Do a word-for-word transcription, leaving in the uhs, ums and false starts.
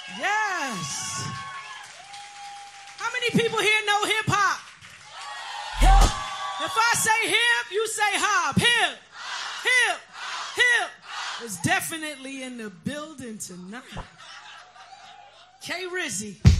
Yes. How many people here know hip hop? If I say hip, you say hop. Hip, hip, hip. It's definitely in the building tonight. K Rizzy.